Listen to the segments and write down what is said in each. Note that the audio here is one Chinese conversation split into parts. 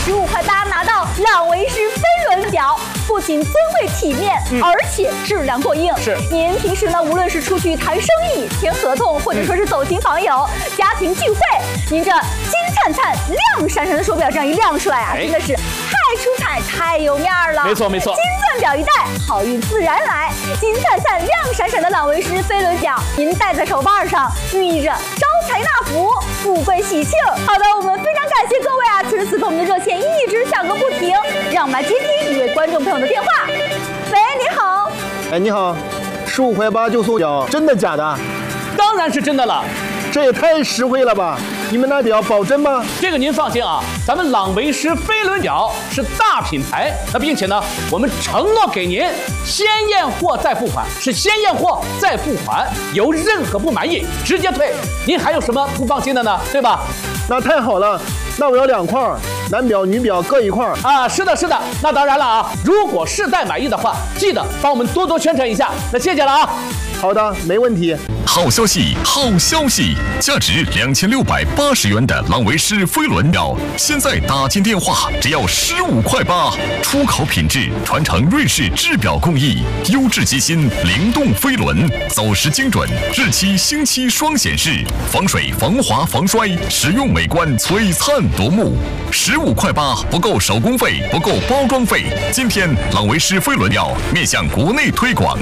15.8块拿到朗维诗飞轮表，不仅尊贵体面，而且质量过硬。 是， 您平时呢，无论是出去谈生意、签合同，或者说是走亲访友、家庭聚会，您这金灿灿、亮闪闪的手表这样一亮出来啊，真的是太出彩、太有面儿了。 没错没错， 金钻表一戴，好运自然来。金灿灿、亮闪闪的朗维诗飞轮表，您戴在手腕上，寓意着招财纳福、富贵喜庆。好的，我们非常感谢各位啊！此时此刻我们的热线一直响个不停，让我们来接听一位观众朋友的电话。喂，你好。 哎，你好，15.8就送表，真的假的？ 当然是真的了。 这也太实惠了吧！你们那表保真吗？ 这个您放心啊，咱们朗维诗飞轮表是大品牌，并且呢，我们承诺给您先验货再付款，是先验货再付款，有任何不满意直接退。您还有什么不放心的呢？对吧？ 那太好了，那我要2块，男表、女表各1块啊！是的，是的。那当然了啊，如果试戴满意的话，记得帮我们多多宣传一下。那谢谢了啊。 好的，没问题。 好消息，好消息！价值2680元的朗维诗飞轮表，现在打进电话只要15.8，出口品质，传承瑞士制表工艺，优质机芯，灵动飞轮，走时精准，日期星期双显示，防水、防滑、防摔，实用美观，璀璨夺目。15.8不够手工费，不够包装费。今天朗维诗飞轮表面向国内推广。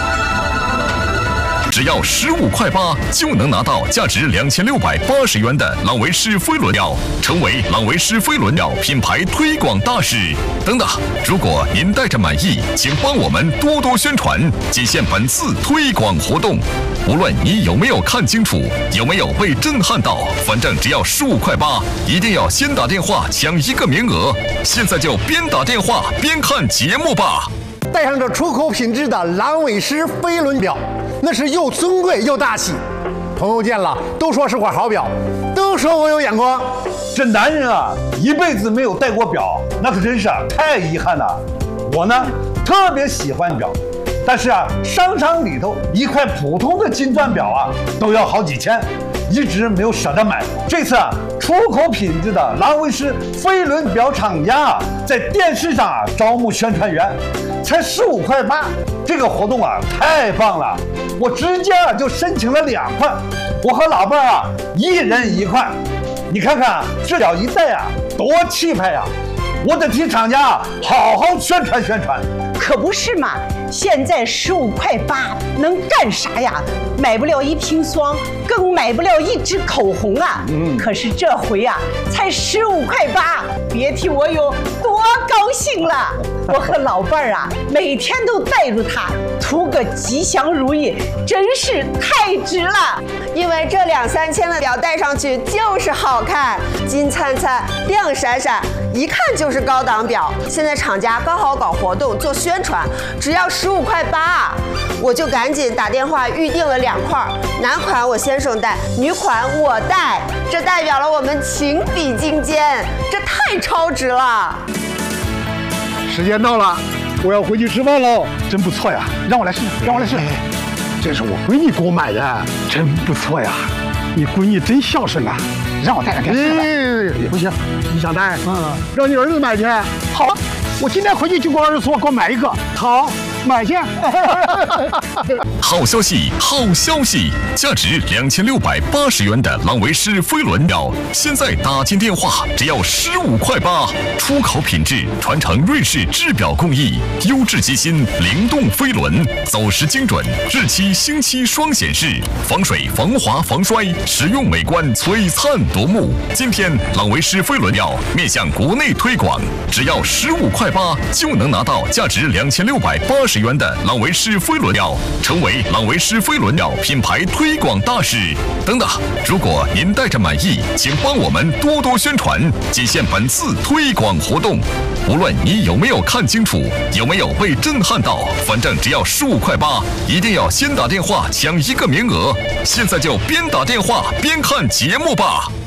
只要15.8就能拿到价值2680元的朗维诗飞轮表，成为朗维诗飞轮表品牌推广大使。等等，如果您戴着满意，请帮我们多多宣传，仅限本次推广活动。无论你有没有看清楚，有没有被震撼到，反正只要15.8，一定要先打电话抢1个名额。现在就边打电话边看节目吧。 戴上这出口品质的朗维诗飞轮表，那是又尊贵又大气。朋友见了都说是块好表，都说我有眼光。 这男人啊，一辈子没有戴过表，那可真是太遗憾了。我呢，特别喜欢表，但是啊，商场里头一块普通的金钻表啊，都要好几千，一直没有舍得买。这次啊，出口品质的朗维诗飞轮表厂家啊，在电视上啊招募宣传员，才15.8，这个活动啊太棒了，我直接啊就申请了2块，我和老伴儿啊1人1块，你看看这表一戴啊多气派呀！我得替厂家啊好好宣传宣传。 可不是嘛，现在15.8能干啥呀？买不了1瓶霜，更买不了1支口红啊！可是这回啊，才15.8，别提我有多高兴了。我和老伴儿啊，每天都带着它，图个吉祥如意，真是太值了。 因为这2、3千的表戴上去就是好看，金灿灿、亮闪闪，一看就是高档表。现在厂家刚好搞活动做宣传，只要15.8，我就赶紧打电话预定了2块，男款我先生戴，女款我戴，这代表了我们情比金坚，这太超值了。 时间到了，我要回去吃饭喽。 真不错呀，让我来试，让我来试。 这是我闺女给我买的， 真不错呀，你闺女真孝顺呐，让我带两天试不行，你想戴？让你儿子买去。 好，我今天回去就给我儿子说，给我买一个。好，买去。 好消息，好消息！价值2680元的朗维诗飞轮表，现在打进电话只要15.8，出口品质，传承瑞士制表工艺，优质机芯，灵动飞轮，走时精准，日期星期双显示，防水、防滑、防摔，实用美观，璀璨夺目。今天朗维诗飞轮表面向国内推广，只要15.8就能拿到价值2680元的朗维诗飞轮表，成为朗维诗飞轮表品牌推广大使。等等，如果您戴着满意，请帮我们多多宣传，仅限本次推广活动。无论你有没有看清楚，有没有被震撼到，反正只要15.8，一定要先打电话抢1个名额。现在就边打电话边看节目吧。